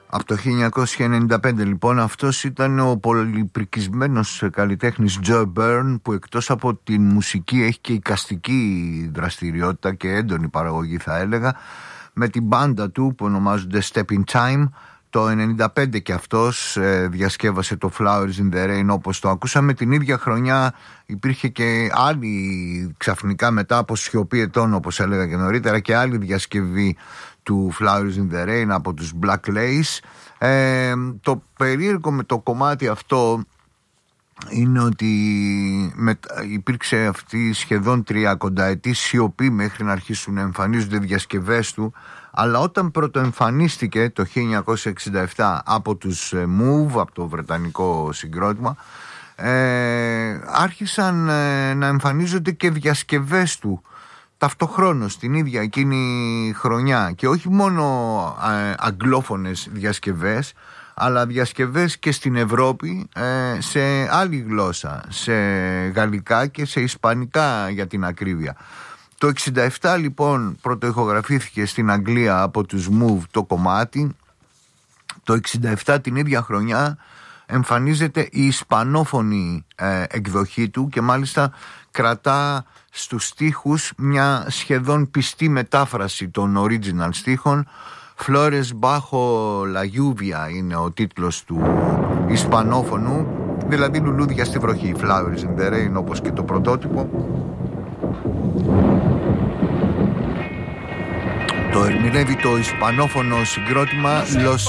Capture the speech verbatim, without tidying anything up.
Από το χίλια εννιακόσια ενενήντα πέντε λοιπόν, αυτός ήταν ο πολυπρικισμένος καλλιτέχνης Joe Byrne, που εκτός από τη μουσική έχει και εικαστική δραστηριότητα και έντονη παραγωγή, θα έλεγα, με την μπάντα του που ονομάζονται Step in Time. Το ενενήντα πέντε και αυτός ε, διασκεύασε το Flowers in the Rain, όπως το ακούσαμε. Την ίδια χρονιά υπήρχε και άλλη, ξαφνικά μετά από σιωπή ετών, όπως έλεγα και νωρίτερα, και άλλη διασκευή του Flowers in the Rain από τους Black Lace. Ε, το περίεργο με το κομμάτι αυτό είναι ότι με, υπήρξε αυτή σχεδόν τριακονταετή σιωπή μέχρι να αρχίσουν να εμφανίζονται διασκευές του, αλλά όταν πρωτοεμφανίστηκε το χίλια εννιακόσια εξήντα επτά από τους Move, από το βρετανικό συγκρότημα, ε, άρχισαν ε, να εμφανίζονται και διασκευές του ταυτοχρόνως την ίδια εκείνη χρονιά, και όχι μόνο ε, αγγλόφωνες διασκευές, αλλά διασκευές και στην Ευρώπη ε, σε άλλη γλώσσα, σε γαλλικά και σε ισπανικά για την ακρίβεια. Το εξήντα επτά λοιπόν πρωτοηχογραφήθηκε στην Αγγλία από τους Move το κομμάτι. Το εξήντα επτά την ίδια χρονιά εμφανίζεται η ισπανόφωνη ε, εκδοχή του, και μάλιστα κρατά στους στίχους μια σχεδόν πιστή μετάφραση των original στίχων. Flores bajo la lluvia είναι ο τίτλος του ισπανόφωνου, δηλαδή λουλούδια στη βροχή, Flowers in the Rain, όπως και το πρωτότυπο. Το ερμηνεύει το ισπανόφωνο συγκρότημα Los